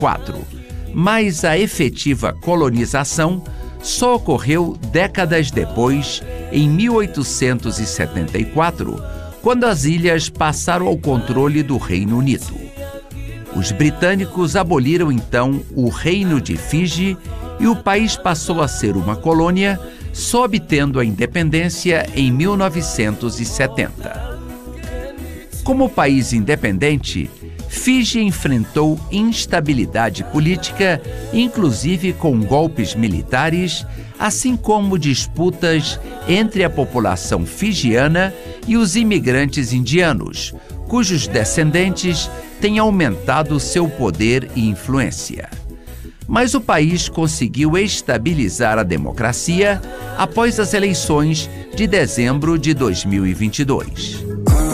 1804, mas a efetiva colonização só ocorreu décadas depois, em 1874, quando as ilhas passaram ao controle do Reino Unido. Os britânicos aboliram então o Reino de Fiji e o país passou a ser uma colônia, só obtendo a independência em 1970. Como país independente, Fiji enfrentou instabilidade política, inclusive com golpes militares, assim como disputas entre a população fijiana e os imigrantes indianos, cujos descendentes têm aumentado seu poder e influência. Mas o país conseguiu estabilizar a democracia após as eleições de dezembro de 2022.